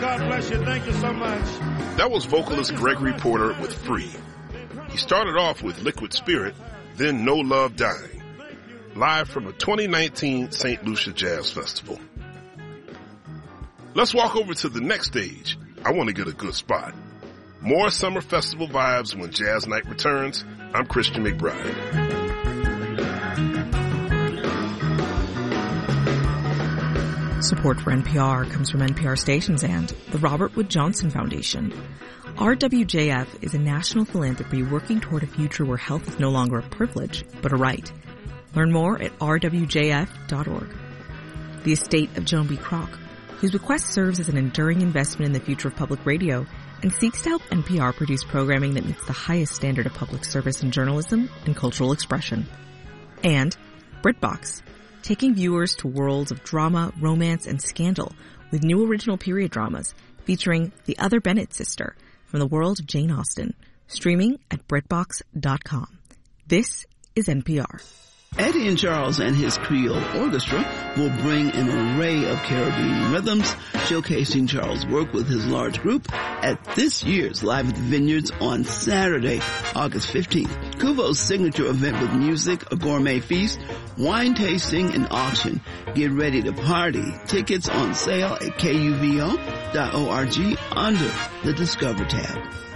God bless you. Thank you so much. That was vocalist Gregory Porter with Free. He started off with Liquid Spirit, then No Love Dying, live from the 2019 St. Lucia Jazz Festival. Let's walk over to the next stage. I want to get a good spot. More summer festival vibes when Jazz Night returns. I'm Christian McBride. Support for NPR comes from NPR stations and the Robert Wood Johnson Foundation. RWJF is a national philanthropy working toward a future where health is no longer a privilege, but a right. Learn more at rwjf.org. The estate of Joan B. Kroc, whose bequest serves as an enduring investment in the future of public radio and seeks to help NPR produce programming that meets the highest standard of public service in journalism and cultural expression. And BritBox, taking viewers to worlds of drama, romance, and scandal with new original period dramas featuring The Other Bennett Sister from the world of Jane Austen, streaming at BritBox.com. This is NPR. Eddie and Charles and his Creole Orchestra will bring an array of Caribbean rhythms, showcasing Charles' work with his large group at this year's Live at the Vineyards on Saturday, August 15th. Kuvo's signature event with music, a gourmet feast, wine tasting, and auction. Get ready to party. Tickets on sale at kuvo.org under the Discover tab.